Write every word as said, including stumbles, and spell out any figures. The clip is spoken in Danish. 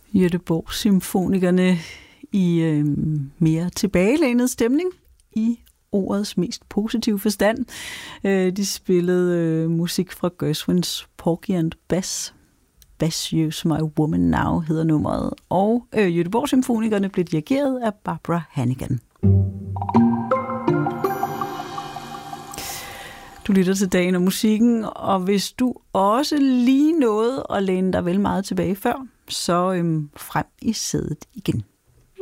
Göteborg Symfonikerne i øh, mere tilbagelænet stemning i ordets mest positive forstand. Øh, de spillede øh, musik fra Gershwins Porgy and Bess. Bess Use My Woman Now hedder nummeret. Og øh, Göteborg Symfonikerne blev dirigeret af Barbara Hannigan. Du lytter til Dagen og Musikken, og hvis du også lige nåede at læne dig vel meget tilbage før, så øhm, frem i sædet igen.